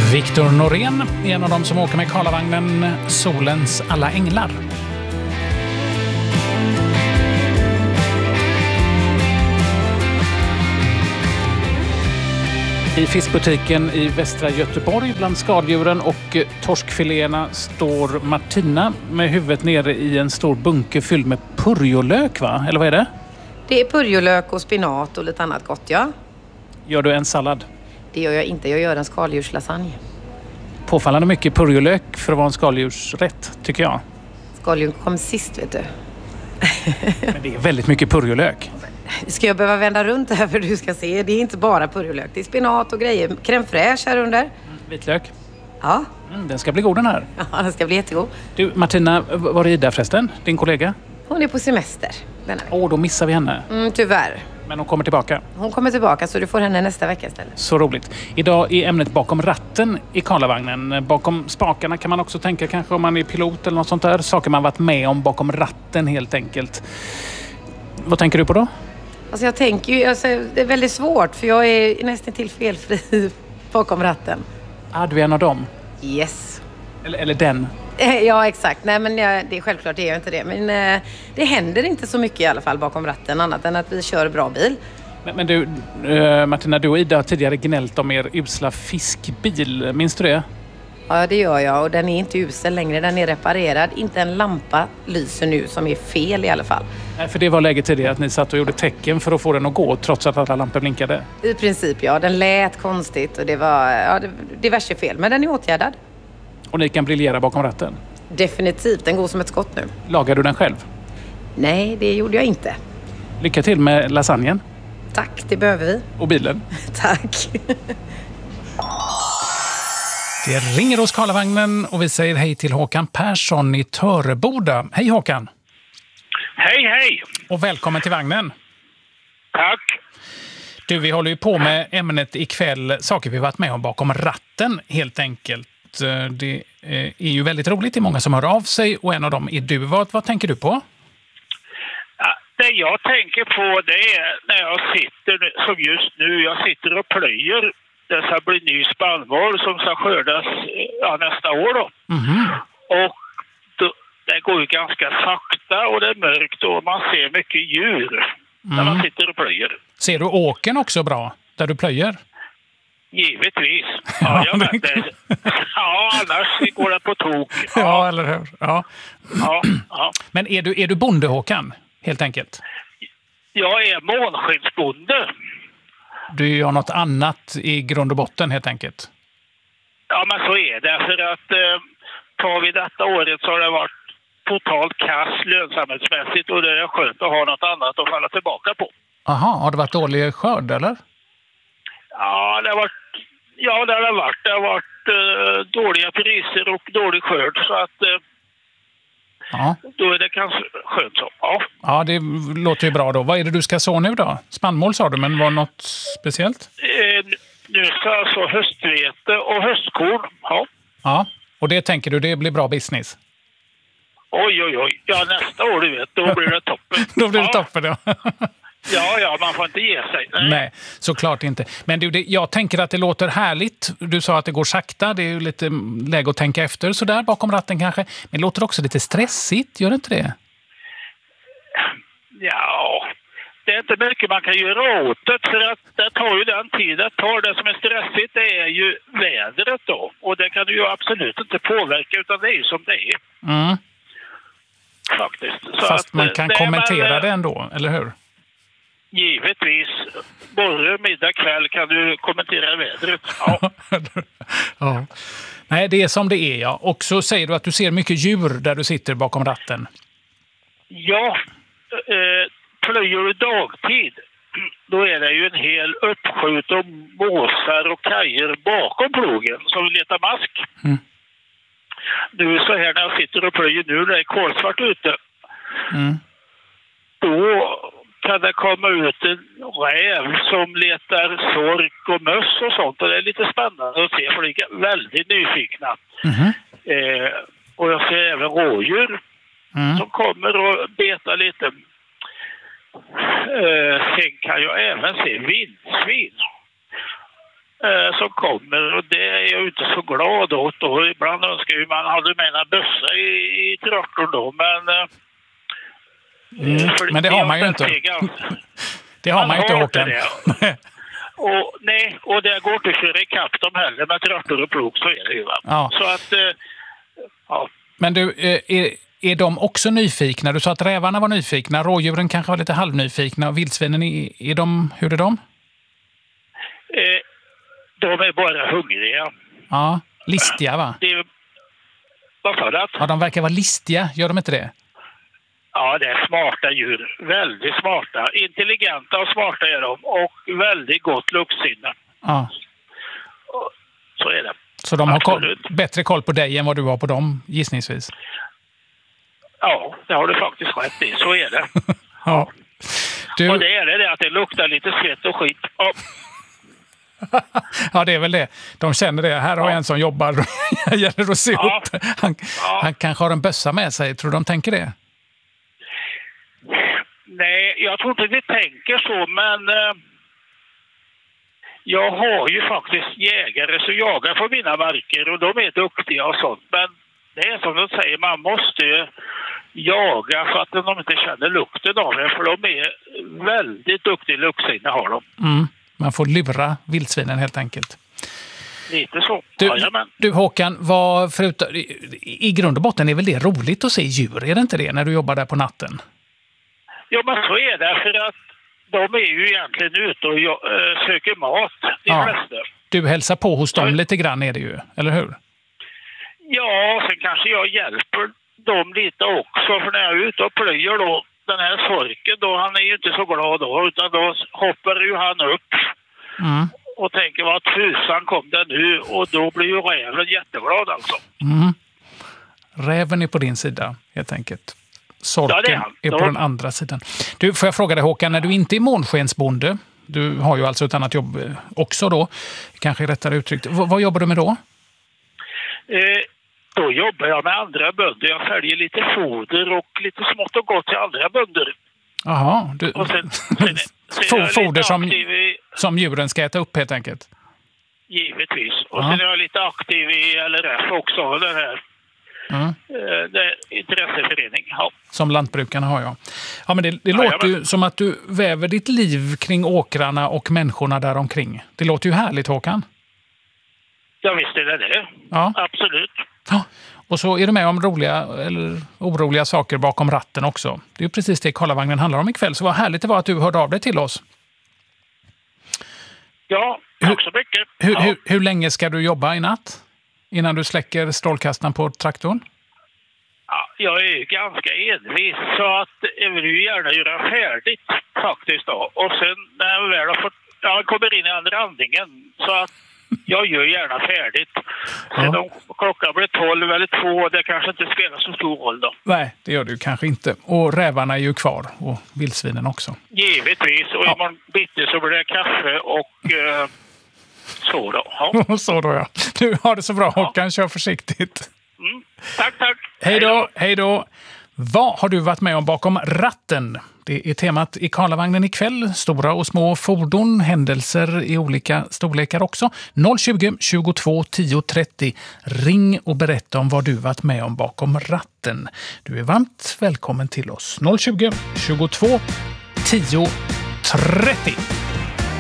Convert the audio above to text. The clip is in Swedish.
Viktor Norén är en av dem som åker med Karlavagnen Solens alla änglar. I fiskbutiken i västra Göteborg bland skaldjuren och torskfiléerna står Martina med huvudet nere i en stor bunke fylld med purjolök, va? Eller vad är det? Det är purjolök och spinat och lite annat gott, ja. Gör du en sallad? Det gör jag inte, jag gör en skaldjurslasagne. Påfallande mycket purjolök för att vara en skaldjursrätt, tycker jag. Skaldjuren kom sist, vet du. Men det är väldigt mycket purjolök. Ska jag behöva vända runt här för du ska se? Det är inte bara purjolök, det är spinat och grejer. Crème fraîche här under. Vitlök. Ja. Den ska bli god den här. Ja, den ska bli jättegod. Du, Martina, var är Ida förresten? Din kollega? Hon är på semester. Då missar vi henne. Tyvärr. Men hon kommer tillbaka. Hon kommer tillbaka så du får henne nästa vecka istället. Så roligt. Idag är ämnet bakom ratten i Karlavagnen. Bakom spakarna kan man också tänka kanske om man är pilot eller något sånt där. Saker man varit med om bakom ratten helt enkelt. Vad tänker du på då? Alltså jag tänker ju, det är väldigt svårt för jag är nästan till felfri bakom ratten. Du är en av dem? Yes. Eller den? Ja, exakt. Nej, men det är självklart, det är jag inte det. Men det händer inte så mycket i alla fall bakom ratten annat än att vi kör bra bil. Men du, Martina, du och Ida har tidigare gnällt om er usla fiskbil. Minns du det? Ja, det gör jag. Och den är inte usel längre. Den är reparerad. Inte en lampa lyser nu som är fel i alla fall. Nej, för det var läget tidigare att ni satt och gjorde tecken för att få den att gå trots att alla lampor blinkade. I princip, ja. Den lät konstigt och det var diverse fel. Men den är åtgärdad. Och ni kan briljera bakom ratten? Definitivt. Den går som ett skott nu. Lagar du den själv? Nej, det gjorde jag inte. Lycka till med lasagnen. Tack, det behöver vi. Och bilen. Tack. Det ringer hos Karlavagnen och vi säger hej till Håkan Persson i Töreboda. Hej Håkan! Hej, hej! Och välkommen till vagnen. Tack! Du, vi håller ju på med ämnet ikväll, saker vi varit med om bakom ratten helt enkelt. Det är ju väldigt roligt, det är många som hör av sig och en av dem är du. Vad tänker du på? Ja, det jag tänker på det är när jag sitter, som just nu, jag sitter och plöjer. Det ska bli ny spannmål som ska skördas nästa år då. Mm-hmm. Och det går ju ganska sakta och det är mörkt och man ser mycket djur när man sitter och plöjer. Ser du åken också bra där du plöjer? Givetvis. Ja, annars går det på tok. Ja, eller hur? Ja. Ja. Men är du bonde, Håkan, helt enkelt? Jag är månskinsbonde. Du gör något annat i grund och botten helt enkelt? Ja, men så är det. För att tar vi detta året så har det varit totalt kass lönsamhetsmässigt och det är skönt att ha något annat att falla tillbaka på. Aha, har det varit dålig skörd eller? Ja, det har varit dåliga priser och dålig skörd så att då är det kanske skönt så. Ja, det låter ju bra då. Vad är det du ska så nu då? Spannmål sa du, men var något speciellt? Nu ska alltså höstvete och höstkorn. Ja, och det tänker du, det blir bra business? Oj. Ja, nästa år du vet, då blir det toppen. Då blir det toppen, ja. Ja, man får inte ge sig. Nej, såklart inte. Men du, jag tänker att det låter härligt. Du sa att det går sakta. Det är ju lite läge att tänka efter sådär bakom ratten kanske. Men det låter också lite stressigt, gör det inte det? Ja, det är inte mycket man kan göra åt det. För att det tar ju den tiden. Det som är stressigt det är ju vädret då. Och det kan du ju absolut inte påverka utan det är ju som det är. Mm. Faktiskt. Så fast att, man kan kommentera det ändå, eller hur? Givetvis. Både middag kväll kan du kommentera vädret. Ja. Ja. Nej, det är som det är, ja. Och så säger du att du ser mycket djur där du sitter bakom ratten. Ja, plöjer du dagtid, då är det ju en hel uppskjut av båsar och kajer bakom plogen som letar mask. Mm. Nu så här när jag sitter och plöjer nu, det är kolsvart ute. Mm. Då kan det komma ut en räv som letar sork och möss och sånt. Och det är lite spännande att se, för de är väldigt nyfikna. Mm. Och jag ser även rådjur som kommer och betar lite. Sen kan jag även se vildsvin. som kommer, och det är jag inte så glad åt. Och ibland önskar jag man hade med en bössa i traktorn då, men... Men det har man ju inte. Det har man ju inte, Håkan. Och det går inte att köra ikapp dem heller med traktor och plog, så är det ju. Va? Ja. Så att, ja. Men du, är de också nyfikna? Du sa att rävarna var nyfikna, rådjuren kanske var lite halvnyfikna, och vildsvinen, är de, hur är de? De är bara hungriga. Ja, listiga va? Vad sa du? Ja, de verkar vara listiga, gör de inte det? Ja, det är smarta djur. Väldigt smarta. Intelligenta och smarta är de. Och väldigt gott luktsinne. Ja. Så är det. Så de har bättre koll på dig än vad du har på dem, gissningsvis? Ja, det har du faktiskt rätt i. Så är det. Ja. Och det är det att det luktar lite svett och skit. Ja. Ja, det är väl det. De känner det. Här har jag en som jobbar. Det gäller att se upp. Han kanske har en bössa med sig. Tror du de tänker det? Nej, jag tror inte vi tänker så, men jag har ju faktiskt jägare som jagar på mina marker, och de är duktiga och sånt. Men det är som de säger, man måste jaga för att de inte känner lukten av det, för de är väldigt duktiga luktsinne har de. Man får lura vildsvinen helt enkelt. Lite så. Du Håkan, i grund och botten är väl det roligt att se djur, är det inte det, när du jobbar där på natten? Ja, men så är det, för att de är ju egentligen ute och söker mat, de flesta. Du hälsar på hos dem lite grann, är det ju, eller hur? Ja, sen kanske jag hjälper dem lite också, för när jag är ute och plöjer då, den här sorken då, han är ju inte så glad då, utan då hoppar ju han upp och tänker, vad tusan kom det nu? Och då blir ju räven jätteglad alltså. Räven är på din sida, helt enkelt. Sorken är på den andra sidan. Du, får jag fråga dig Håkan, när du inte är månskensbonde, du har ju alltså ett annat jobb också då, kanske rättare uttryckt. Vad jobbar du med då? Då jobbar jag med andra bönder. Jag säljer lite foder och lite smått och gott till andra bönder. Jaha, foder som djuren ska äta upp helt enkelt? Givetvis. Och sen är jag lite aktiv i LRF också, den här intresseförening. Ja. Som lantbrukarna har jag. Ja, men det låter ju som att du väver ditt liv kring åkrarna och människorna där omkring. Det låter ju härligt, Håkan. Ja, visst är det. Ja. Absolut. Ja. Och så är du med om roliga eller oroliga saker bakom ratten också. Det är ju precis det Karlavagnen handlar om ikväll. Så vad härligt det var att du hörde av dig till oss. Ja, tack så mycket. Hur länge ska du jobba i natt? Innan du släcker strålkastaren på traktorn? Ja, jag är ju ganska envis, så att jag vill ju gärna göra färdigt faktiskt då. Och sen när jag väl har jag kommer in i andra andningen, så att jag gör gärna färdigt. Sen om klockan blir 12 eller 2, det kanske inte spelar så stor roll då. Nej, det gör du kanske inte. Och rävarna är ju kvar, och vildsvinen också. Givetvis, och imorgon bitti så blir det kaffe och så då. Ja. Så då, ja. Du har det så bra, Håkan. Kör försiktigt. Tack. Hej då. Vad har du varit med om bakom ratten? Det är temat i Karlavagnen ikväll. Stora och små fordon, händelser i olika storlekar också. 020 22 10 30. Ring och berätta om vad du varit med om bakom ratten. Du är varmt välkommen till oss. 020 22 10 30.